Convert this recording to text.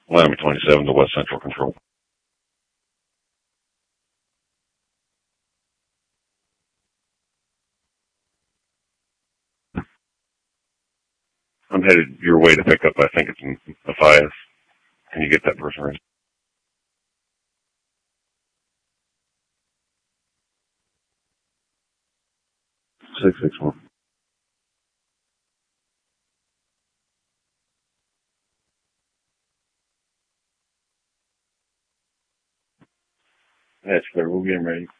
Miami 27 to West Central Control. I'm headed your way to pick up, I think it's in Matthias. Can you get that person right? 661. That's clear. We'll get him ready.